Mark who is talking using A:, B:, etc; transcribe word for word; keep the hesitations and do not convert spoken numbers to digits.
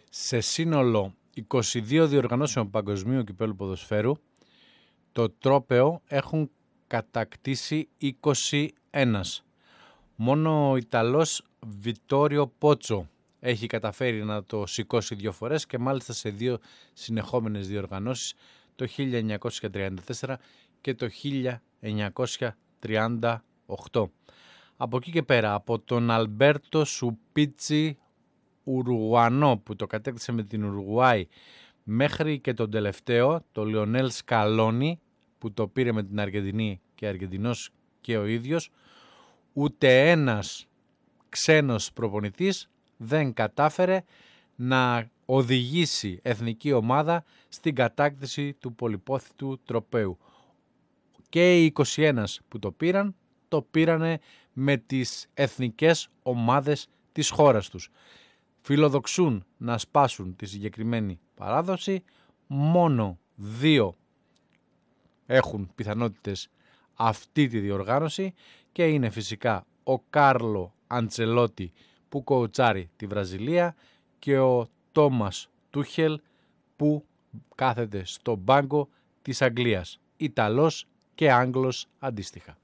A: Σε σύνολο είκοσι δύο διοργανώσεων παγκοσμίου κυπέλλου ποδοσφαίρου, το τρόπαιο έχουν κατακτήσει είκοσι ένα. Μόνο ο Ιταλός Βιτόριο Πότσο έχει καταφέρει να το σηκώσει δύο φορές και μάλιστα σε δύο συνεχόμενες διοργανώσεις, το χίλια εννιακόσια τριάντα τέσσερα και το χίλια εννιακόσια τριάντα οκτώ. Από εκεί και πέρα, από τον Αλμπέρτο Σουπίτσι Ουρουγουανό που το κατέκτησε με την Ουρουγουάη, μέχρι και τον τελευταίο, το Λιονέλ Σκαλόνι που το πήρε με την Αργεντινή και Αργεντινός και ο ίδιος, ούτε ένας ξένος προπονητής δεν κατάφερε να οδηγήσει εθνική ομάδα στην κατάκτηση του πολυπόθητου τροπαίου. Και οι είκοσι ένα που το πήραν, το πήρανε με τις εθνικές ομάδες της χώρας τους. Φιλοδοξούν να σπάσουν τη συγκεκριμένη παράδοση, μόνο δύο έχουν πιθανότητες αυτή τη διοργάνωση και είναι φυσικά ο Κάρλο Αντσελότη που κοουτσάρει τη Βραζιλία και ο Τόμας Τούχελ που κάθεται στο μπάγκο της Αγγλίας, Ιταλός και Άγγλος αντίστοιχα.